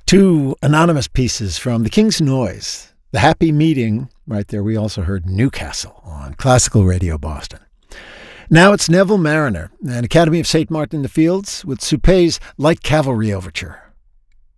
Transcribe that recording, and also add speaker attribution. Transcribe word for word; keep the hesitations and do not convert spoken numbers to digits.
Speaker 1: Two anonymous pieces from The King's Noise. The Happy Meeting, right there. We also heard Newcastle on Classical Radio Boston. Now it's Neville Marriner and Academy of Saint Martin in the Fields with Suppé's Light Cavalry Overture.